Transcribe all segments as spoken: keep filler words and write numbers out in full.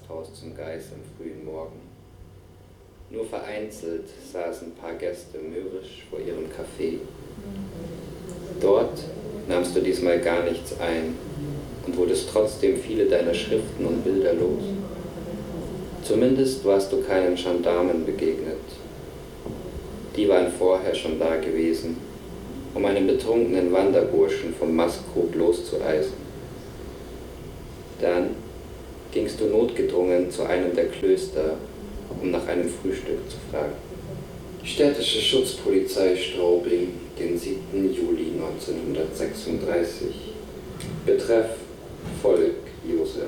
Gasthaus zum Geiß am frühen Morgen. Nur vereinzelt saßen ein paar Gäste mürrisch vor ihrem Café. Dort nahmst du diesmal gar nichts ein und wurdest trotzdem viele deiner Schriften und Bilder los. Zumindest warst du keinen Gendarmen begegnet. Die waren vorher schon da gewesen, um einen betrunkenen Wanderburschen vom Mastkrug loszueisen. Dann gingst du notgedrungen zu einem der Klöster, um nach einem Frühstück zu fragen. Städtische Schutzpolizei Straubing, den siebten Juli neunzehnhundertsechsunddreißig. Betreff Volk Josef.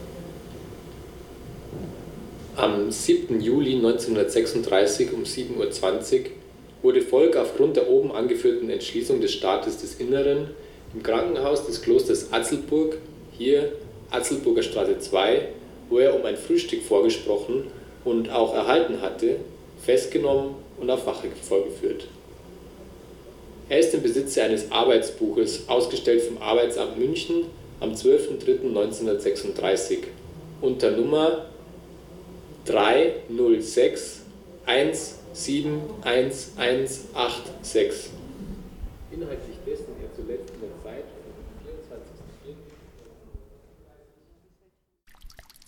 Am siebten Juli neunzehnhundertsechsunddreißig um sieben Uhr zwanzig wurde Volk aufgrund der oben angeführten Entschließung des Staates des Inneren im Krankenhaus des Klosters Atzelburg, hier Atzelburger Straße zwei, wo er um ein Frühstück vorgesprochen und auch erhalten hatte, festgenommen und auf Wache vorgeführt. Er ist im Besitz eines Arbeitsbuches, ausgestellt vom Arbeitsamt München am zwölften dritten neunzehnhundertsechsunddreißig, unter Nummer drei null sechs eins sieben eins eins acht sechs. Inhaltlich dessen er zuletzt in der Zeit